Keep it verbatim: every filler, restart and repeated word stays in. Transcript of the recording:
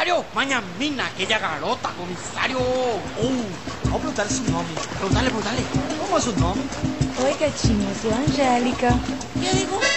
comisario. Maña mina, aquella garota, comisario. Oh, vamos preguntarle su nombre. Preguntale, preguntale. ¿Cómo es su nombre? Oi, gatinho, eu sou a Angélica. ¿Qué digo?